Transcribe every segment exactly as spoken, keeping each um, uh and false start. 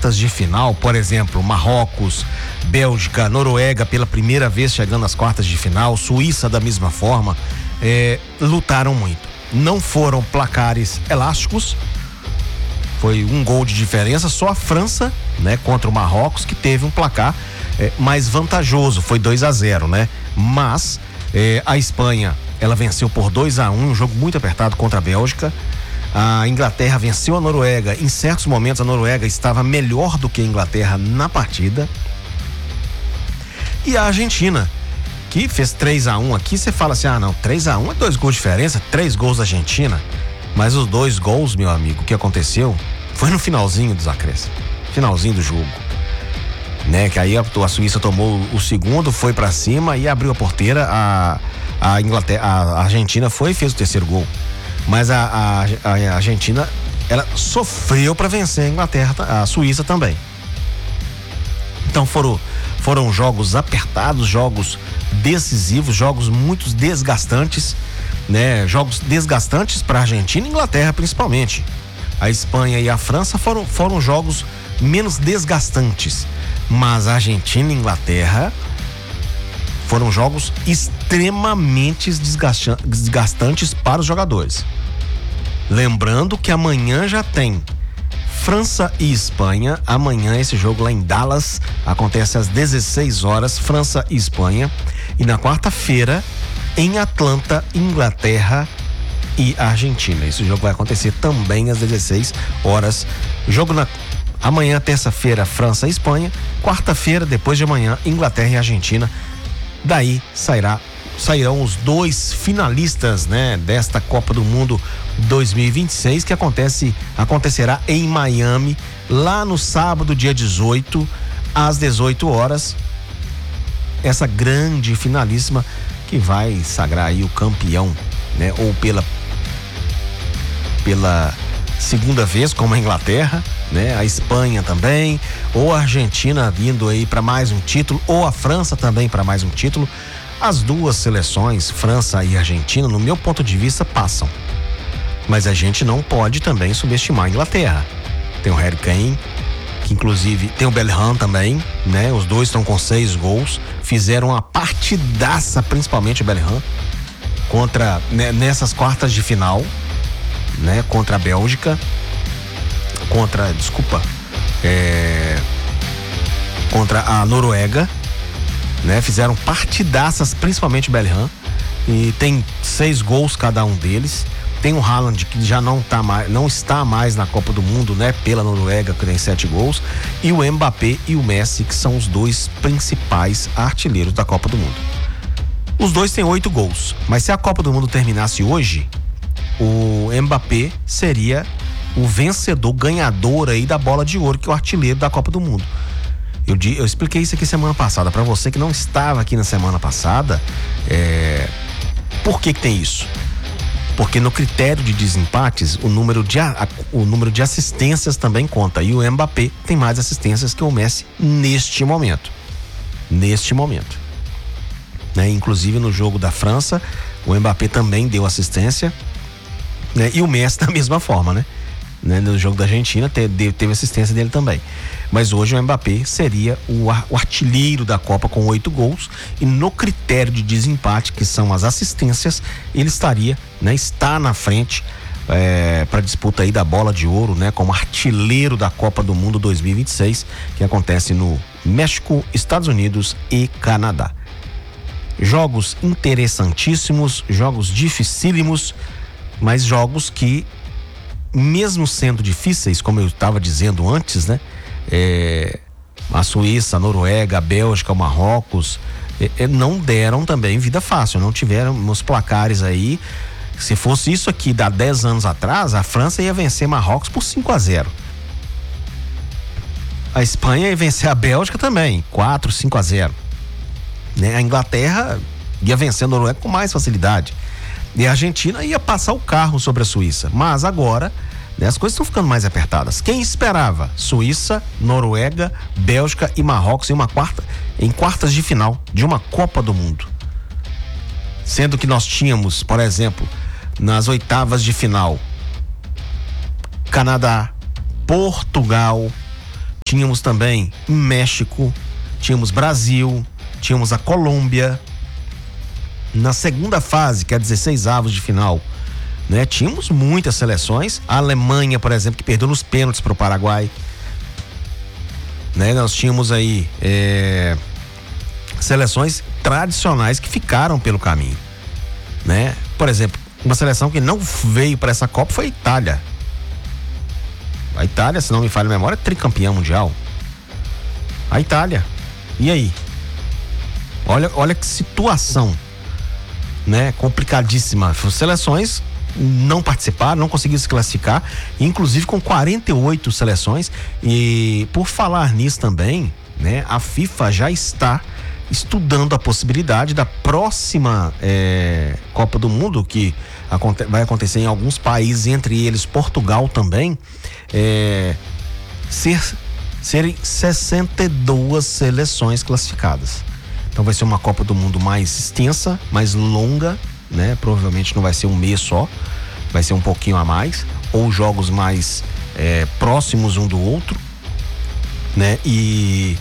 quartas de final, por exemplo, Marrocos, Bélgica, Noruega pela primeira vez chegando às quartas de final, Suíça da mesma forma, é, lutaram muito. Não foram placares elásticos, foi um gol de diferença, só a França, né, contra o Marrocos, que teve um placar é, mais vantajoso, foi dois a zero, né? Mas é, a Espanha, ela venceu por dois a um, um jogo muito apertado contra a Bélgica. A Inglaterra venceu a Noruega. Em certos momentos a Noruega estava melhor do que a Inglaterra na partida. E a Argentina, que fez três a um aqui, você fala assim, ah não, três a um é dois gols de diferença, três gols da Argentina. Mas os dois gols, meu amigo, o que aconteceu foi no finalzinho dos acréscimos, finalzinho do jogo, né? Que aí a, a Suíça tomou o segundo, foi pra cima e abriu a porteira. A, a Inglaterra, a Argentina foi e fez o terceiro gol. Mas a, a, a Argentina, ela sofreu para vencer a Inglaterra, a Suíça também. Então foram, foram jogos apertados, jogos decisivos, jogos muito desgastantes, né? Jogos desgastantes para a Argentina e Inglaterra principalmente. A Espanha e a França foram, foram jogos menos desgastantes, mas a Argentina e a Inglaterra foram jogos extremamente desgastantes para os jogadores. Lembrando que amanhã já tem França e Espanha. Amanhã esse jogo lá em Dallas acontece às dezesseis horas, França e Espanha. E na quarta-feira, em Atlanta, Inglaterra e Argentina. Esse jogo vai acontecer também às dezesseis horas. Jogo na amanhã, terça-feira, França e Espanha. Quarta-feira, depois de amanhã, Inglaterra e Argentina. Daí sairá, sairão os dois finalistas, né, desta Copa do Mundo dois mil e vinte e seis, que acontece, acontecerá em Miami, lá no sábado, dia dezoito, às dezoito horas. Essa grande finalíssima que vai sagrar aí o campeão, né, ou pela pela segunda vez, como a Inglaterra, né? A Espanha também, ou a Argentina vindo aí para mais um título, ou a França também para mais um título. As duas seleções, França e Argentina, no meu ponto de vista, passam. Mas a gente não pode também subestimar a Inglaterra. Tem o Harry Kane, que inclusive tem o Bellingham também, né? Os dois estão com seis gols, fizeram uma partidaça, principalmente o Bellingham, contra, né, nessas quartas de final, né? Contra a Bélgica, contra, desculpa, é, contra a Noruega, né? Fizeram partidaças, principalmente o Bellingham, e tem seis gols cada um deles. Tem o Haaland, que já não tá mais, não está mais na Copa do Mundo, né? Pela Noruega, que tem sete gols, e o Mbappé e o Messi, que são os dois principais artilheiros da Copa do Mundo. Os dois têm oito gols, mas se a Copa do Mundo terminasse hoje, o Mbappé seria o vencedor, ganhador aí da bola de ouro, que é o artilheiro da Copa do Mundo. Eu, eu expliquei isso aqui semana passada, para você que não estava aqui na semana passada. É... Por que que tem isso? Porque no critério de desempates, o número de, a, o número de assistências também conta, e o Mbappé tem mais assistências que o Messi neste momento. Neste momento. Né? Inclusive no jogo da França, o Mbappé também deu assistência, né? E o Messi da mesma forma, né? Né? No jogo da Argentina teve, teve assistência dele também. Mas hoje o Mbappé seria o, o artilheiro da Copa com oito gols, e no critério de desempate, que são as assistências, ele estaria, né? Está na frente é, para disputa aí da bola de ouro, né? Como artilheiro da Copa do Mundo dois mil e vinte e seis, que acontece no México, Estados Unidos e Canadá. Jogos interessantíssimos, jogos dificílimos, mas jogos que, mesmo sendo difíceis, como eu estava dizendo antes, né? É, a Suíça, a Noruega, a Bélgica, o Marrocos, é, é, não deram também vida fácil, não tiveram os placares aí. Se fosse isso aqui dá dez anos atrás, a França ia vencer Marrocos por cinco a zero. A Espanha ia vencer a Bélgica também, quatro, cinco a zero. Né? A Inglaterra ia vencer a Noruega com mais facilidade. E a Argentina ia passar o carro sobre a Suíça. Mas agora, né, as coisas estão ficando mais apertadas. Quem esperava? Suíça, Noruega, Bélgica e Marrocos em uma quarta, em quartas de final de uma Copa do Mundo. Sendo que nós tínhamos, por exemplo, nas oitavas de final, Canadá, Portugal, tínhamos também México, tínhamos Brasil, tínhamos a Colômbia. Na segunda fase, que é dezesseis avos de final, né? Tínhamos muitas seleções. A Alemanha, por exemplo, que perdeu nos pênaltis para o Paraguai, né? Nós tínhamos aí é, seleções tradicionais que ficaram pelo caminho, né? Por exemplo, uma seleção que não veio para essa Copa foi a Itália. A Itália, se não me falha a memória, é tricampeã mundial. A Itália. E aí? Olha, olha que situação, né? Complicadíssima. As seleções não participaram, não conseguiram se classificar, inclusive com quarenta e oito seleções. E por falar nisso também, né? A FIFA já está estudando a possibilidade da próxima é, Copa do Mundo, que aconte- vai acontecer em alguns países, entre eles Portugal também, é, ser, serem sessenta e duas seleções classificadas. Então vai ser uma Copa do Mundo mais extensa, mais longa, né? Provavelmente não vai ser um mês só, vai ser um pouquinho a mais, ou jogos mais é, próximos um do outro, né? E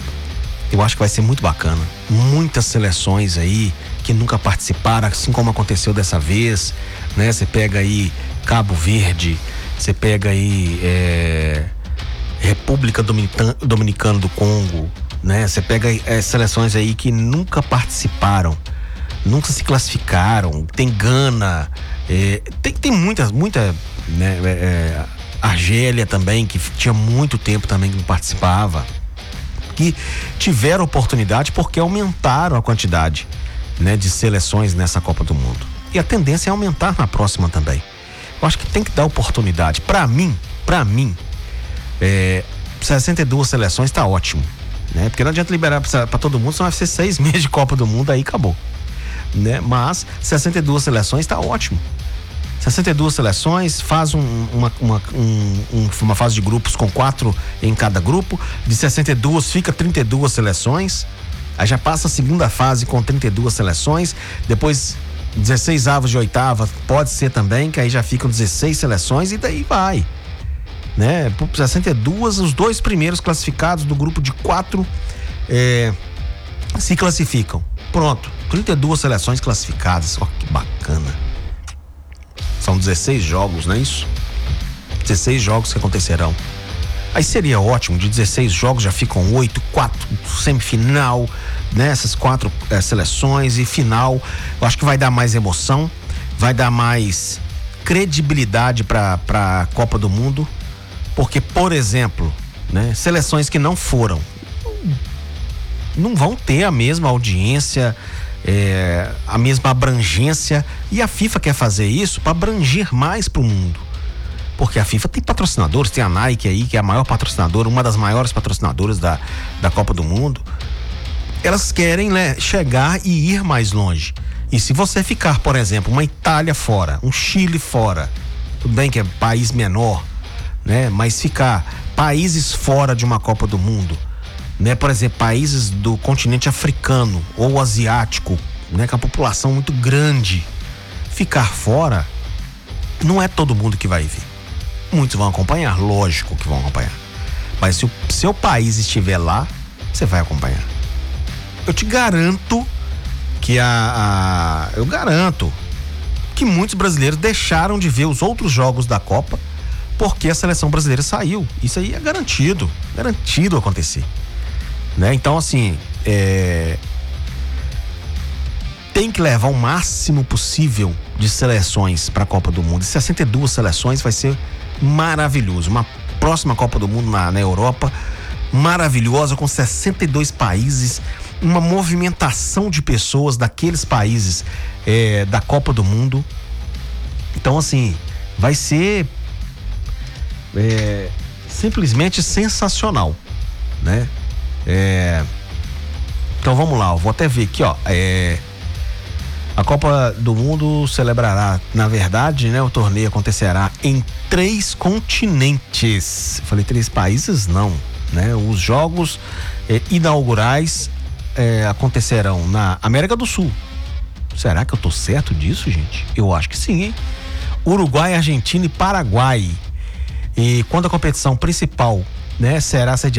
eu acho que vai ser muito bacana. Muitas seleções aí que nunca participaram, assim como aconteceu dessa vez, né? Você pega aí Cabo Verde, você pega aí é, República Dominicana, Dominicana do Congo, né? Você pega é, seleções aí que nunca participaram, nunca se classificaram. Tem Gana, é, tem, tem muitas, muita, né? É, Argélia também, que tinha muito tempo também que não participava, que tiveram oportunidade porque aumentaram a quantidade, né, de seleções nessa Copa do Mundo. E a tendência é aumentar na próxima também. Eu acho que tem que dar oportunidade. Para mim, para mim, é, sessenta e duas seleções tá ótimo, né? Porque não adianta liberar para todo mundo, senão vai ser seis meses de Copa do Mundo, aí acabou, né? Mas sessenta e duas seleções tá ótimo. sessenta e duas seleções, faz um, uma, uma, um, um, uma fase de grupos com quatro em cada grupo. De sessenta e duas fica trinta e duas seleções. Aí já passa a segunda fase com trinta e duas seleções. Depois dezesseis avos de oitava, pode ser também, que aí já ficam dezesseis seleções e daí vai, né? Por sessenta e duas, os dois primeiros classificados do grupo de quatro é, se classificam. Pronto, trinta e duas seleções classificadas. Ó, que bacana. São dezesseis jogos, não é isso? dezesseis jogos que acontecerão. Aí seria ótimo, de dezesseis jogos já ficam oito, quatro semifinal, né? Essas quatro é, seleções e final. Eu acho que vai dar mais emoção, vai dar mais credibilidade para para Copa do Mundo, porque, por exemplo, né? Seleções que não foram não vão ter a mesma audiência, É, a mesma abrangência, e a FIFA quer fazer isso para abranger mais para o mundo, porque a FIFA tem patrocinadores, tem a Nike aí, que é a maior patrocinadora, uma das maiores patrocinadoras da, da Copa do Mundo. Elas querem, né, chegar e ir mais longe. E se você ficar, por exemplo, uma Itália fora, um Chile fora, tudo bem que é país menor, né, mas ficar países fora de uma Copa do Mundo, né, por exemplo, países do continente africano ou asiático, né, com a população muito grande, ficar fora, não é todo mundo que vai vir. Muitos vão acompanhar, lógico que vão acompanhar, mas se o seu país estiver lá, você vai acompanhar. Eu te garanto que a, a eu garanto que muitos brasileiros deixaram de ver os outros jogos da Copa porque a seleção brasileira saiu. Isso aí é garantido, garantido acontecer. Né? Então, assim, é... tem que levar o máximo possível de seleções para a Copa do Mundo. E sessenta e duas seleções vai ser maravilhoso. Uma próxima Copa do Mundo na, na Europa, maravilhosa, com sessenta e dois países, uma movimentação de pessoas daqueles países é, da Copa do Mundo. Então, assim, vai ser é, simplesmente sensacional, né? É, então vamos lá, eu vou até ver aqui, ó. É, a Copa do Mundo celebrará, na verdade, né? O torneio acontecerá em três continentes. Falei três países, não, né? Os jogos é, inaugurais é, acontecerão na América do Sul. Será que eu tô certo disso, gente? Eu acho que sim, hein? Uruguai, Argentina e Paraguai. E quando a competição principal, né, será sediada